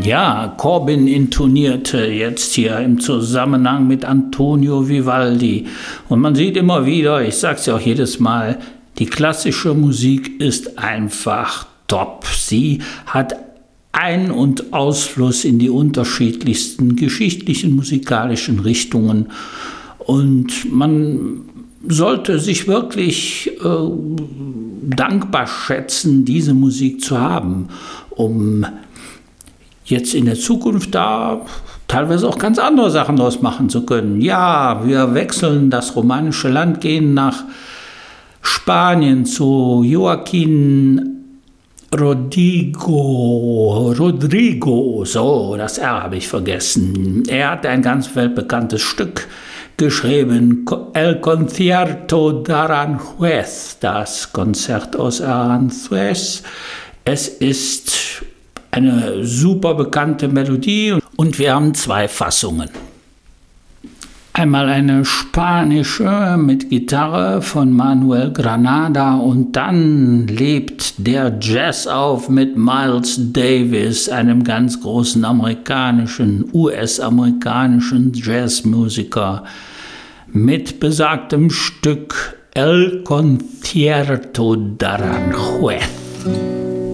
Ja, Corbin intonierte jetzt hier im Zusammenhang mit Antonio Vivaldi. Und man sieht immer wieder, ich sag's ja auch jedes Mal, die klassische Musik ist einfach top. Sie hat Ein- und Ausfluss in die unterschiedlichsten geschichtlichen, musikalischen Richtungen. Und man sollte sich wirklich dankbar schätzen, diese Musik zu haben, um jetzt in der Zukunft da teilweise auch ganz andere Sachen draus machen zu können. Ja, wir wechseln das romanische Land, gehen nach Spanien zu Joaquin Rodrigo, so, das R habe ich vergessen. Er hat ein ganz weltbekanntes Stück geschrieben, El Concierto d'Aranjuez, das Konzert aus Aranjuez. Es ist eine super bekannte Melodie und wir haben 2 Fassungen. Einmal eine spanische mit Gitarre von Manuel Granada und dann lebt der Jazz auf mit Miles Davis, einem ganz großen US-amerikanischen Jazzmusiker, mit besagtem Stück El Concierto d'Aranjuez.